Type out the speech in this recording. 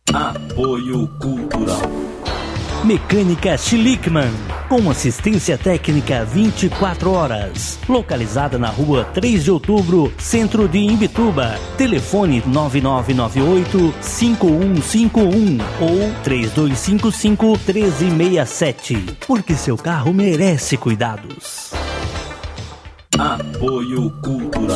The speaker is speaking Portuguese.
Apoio Cultural. Mecânica Schlickmann, com assistência técnica 24 horas. Localizada na rua 3 de outubro, centro de Imbituba. Telefone 9998-5151 ou 3255-1367. Porque seu carro merece cuidados. Apoio Cultural.